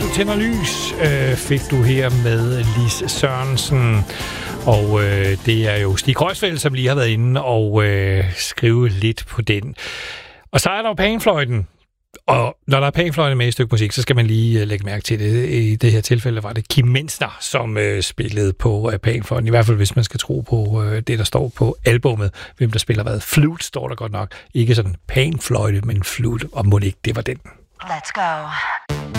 tænder lys fik du her med Lis Sørensen. Og det er jo Stig Kreuzfeldt, som lige har været inde og skrive lidt på den. Og så er der jo panfløjten. Og når der er panfløjte med i et stykke musik, så skal man lige lægge mærke til det. I det her tilfælde var det Kim Menzner, som spillede på panfløjten. I hvert fald, hvis man skal tro på det, der står på albummet. Hvem der spiller hvad. Flute står der godt nok. Ikke sådan panfløjte, men flute. Og må det ikke, det var den. Let's go.